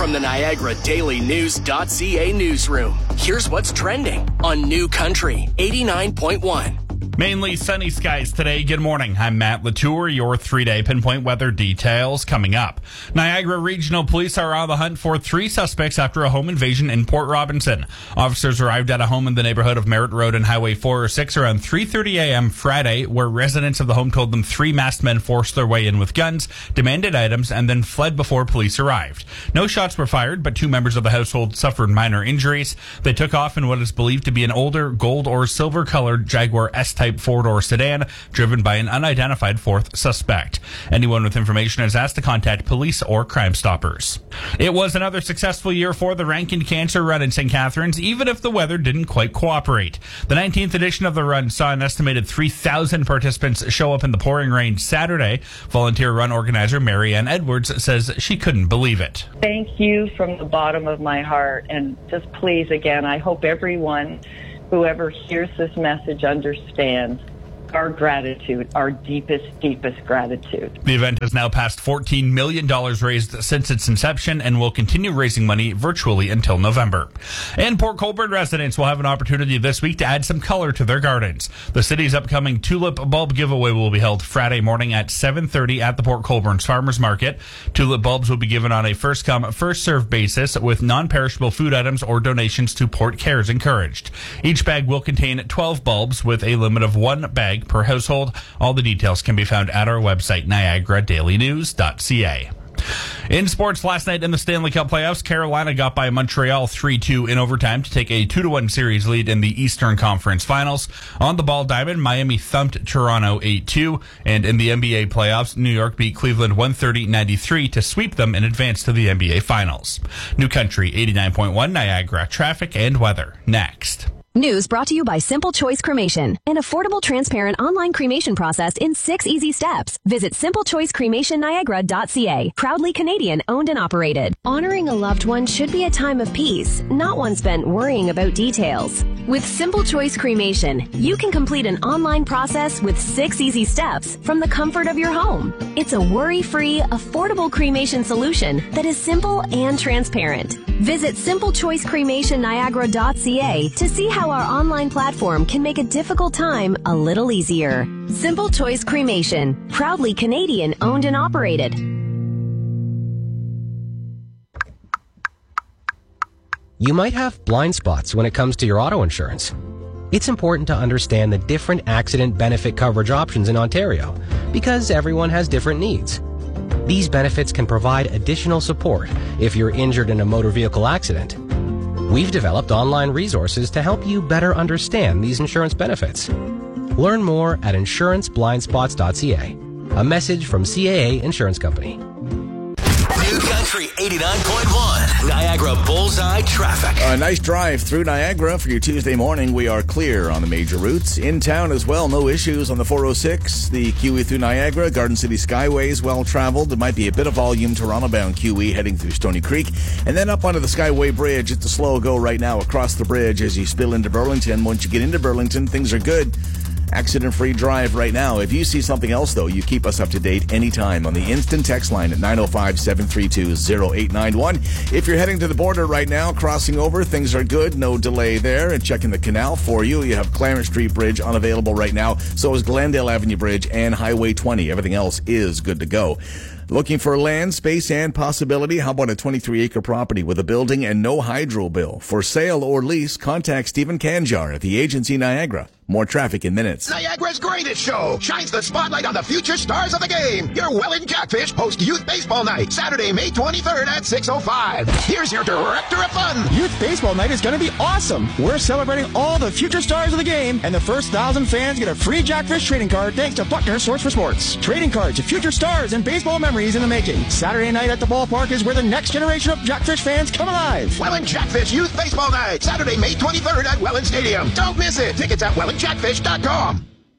From the Niagara Daily News.ca newsroom, here's what's trending on New Country 89.1. Mainly sunny skies today. Good morning. I'm Matt Latour. Your 3-day pinpoint weather details coming up. Niagara Regional Police are on the hunt for 3 suspects after a home invasion in Port Robinson. Officers arrived at a home in the neighborhood of Merritt Road and Highway 406 around 3:30 a.m. Friday, where residents of the home told them 3 masked men forced their way in with guns, demanded items, and then fled before police arrived. No shots were fired, but 2 members of the household suffered minor injuries. They took off in what is believed to be an older gold or silver-colored Jaguar S-Type 4-door sedan driven by an unidentified 4th suspect. Anyone with information is asked to contact police or Crime Stoppers. It was another successful year for the Rankin Cancer Run in St. Catharines, even if the weather didn't quite cooperate. The 19th edition of the run saw an estimated 3,000 participants show up in the pouring rain Saturday. Volunteer run organizer Marianne Edwards says she couldn't believe it. Thank you from the bottom of my heart, and just please, again, I hope everyone, whoever hears this message, understands our gratitude, our deepest gratitude. The event has now passed $14 million raised since its inception and will continue raising money virtually until November. And Port Colborne residents will have an opportunity this week to add some color to their gardens. The city's upcoming tulip bulb giveaway will be held Friday morning at 7:30 at the Port Colborne's Farmers Market. Tulip bulbs will be given on a first-come, first-served basis with non-perishable food items or donations to Port Cares encouraged. Each bag will contain 12 bulbs with a limit of 1 bag per household. All the details can be found at our website, niagaradailynews.ca. In sports, last night in the Stanley Cup playoffs, Carolina got by Montreal 3-2 in overtime to take a 2-1 series lead in the Eastern Conference Finals. On the Ball Diamond, Miami thumped Toronto 8-2, and in the NBA playoffs, New York beat Cleveland 130-93 to sweep them in advance to the NBA Finals. New Country 89.1 Niagara traffic and weather next. News brought to you by Simple Choice Cremation, an affordable, transparent online cremation process in 6 easy steps. Visit simplechoicecreationniagara.ca. Proudly Canadian owned and operated. Honoring a loved one should be a time of peace, not one spent worrying about details. With Simple Choice Cremation, you can complete an online process with 6 easy steps from the comfort of your home. It's a worry-free, affordable cremation solution that is simple and transparent. Visit simplechoicecreationniagara.ca to see how our online platform can make a difficult time a little easier. Simple Choice Cremation, proudly Canadian owned and operated. You might have blind spots when it comes to your auto insurance. It's important to understand the different accident benefit coverage options in Ontario because everyone has different needs. These benefits can provide additional support if you're injured in a motor vehicle accident. We've developed online resources to help you better understand these insurance benefits. Learn more at insuranceblindspots.ca. A message from CAA Insurance Company. New Country 89.1 Niagara Bullseye Traffic. A nice drive through Niagara for your Tuesday morning. We are clear on the major routes. In town as well, no issues on the 406. The QE through Niagara, Garden City Skyway is well traveled. There might be a bit of volume Toronto-bound QE heading through Stony Creek. And then up onto the Skyway Bridge. It's a slow go right now across the bridge as you spill into Burlington. Once you get into Burlington, things are good. Accident-free drive right now. If you see something else, though, you keep us up to date anytime on the instant text line at 905-732-0891. If you're heading to the border right now, crossing over, things are good. No delay there. And checking the canal for you, you have Clarence Street Bridge unavailable right now. So is Glendale Avenue Bridge and Highway 20. Everything else is good to go. Looking for land, space, and possibility? How about a 23-acre property with a building and no hydro bill? For sale or lease, contact Stephen Kanjar at the Agency Niagara. More traffic in minutes. Niagara's greatest show shines the spotlight on the future stars of the game. Your Welland Jackfish host Youth Baseball Night, Saturday, May 23rd at 6:05. Here's your director of fun. Youth Baseball Night is going to be awesome. We're celebrating all the future stars of the game, and the first 1,000 fans get a free Jackfish trading card thanks to Buckner Source for Sports. Trading cards to future stars and baseball memories in the making. Saturday night at the ballpark is where the next generation of Jackfish fans come alive. Welland Jackfish Youth Baseball Night, Saturday, May 23rd at Welland Stadium. Don't miss it. Tickets at wellandjackfish.com.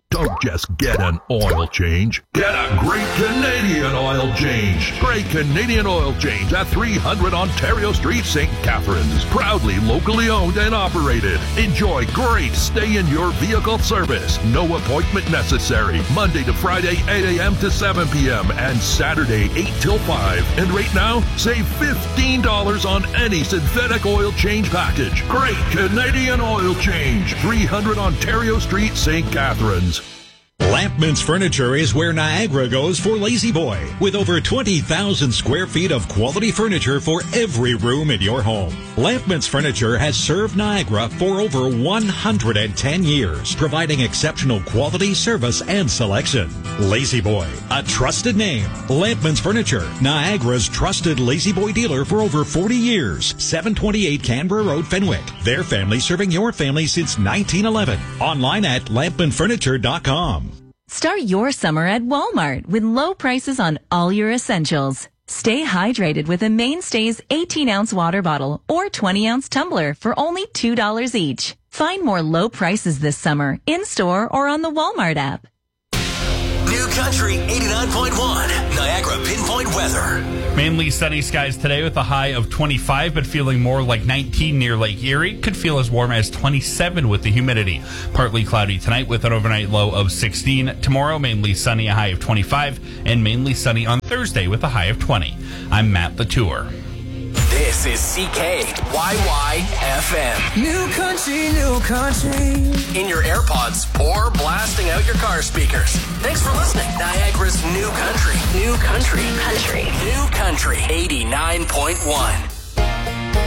Don't just get an oil change. Get a great Canadian oil change. Great Canadian oil change at 300 Ontario Street, St. Catharines. Proudly locally owned and operated. Enjoy great stay-in-your-vehicle service. No appointment necessary. Monday to Friday, 8 a.m. to 7 p.m. and Saturday, 8 till 5. And right now, save $15 on any synthetic oil change package. Great Canadian oil change. 300 Ontario Street, St. Catharines. Lampman's Furniture is where Niagara goes for Lazy Boy, with over 20,000 square feet of quality furniture for every room in your home. Lampman's Furniture has served Niagara for over 110 years, providing exceptional quality, service, and selection. Lazy Boy, a trusted name. Lampman's Furniture, Niagara's trusted Lazy Boy dealer for over 40 years. 728 Canberra Road, Fenwick. Their family serving your family since 1911. Online at lampmanfurniture.com. Start your summer at Walmart with low prices on all your essentials. Stay hydrated with a Mainstays 18-ounce water bottle or 20-ounce tumbler for only $2 each. Find more low prices this summer in-store or on the Walmart app. New Country 89.1, Niagara Pinpoint Weather. Mainly sunny skies today with a high of 25, but feeling more like 19 near Lake Erie. Could feel as warm as 27 with the humidity. Partly cloudy tonight with an overnight low of 16. Tomorrow, mainly sunny, a high of 25, and mainly sunny on Thursday with a high of 20. I'm Matt Latour. This is CKYY-FM. New country. In your AirPods or blasting out your car speakers. Thanks for listening. Niagara's New Country. New Country. New Country 89.1.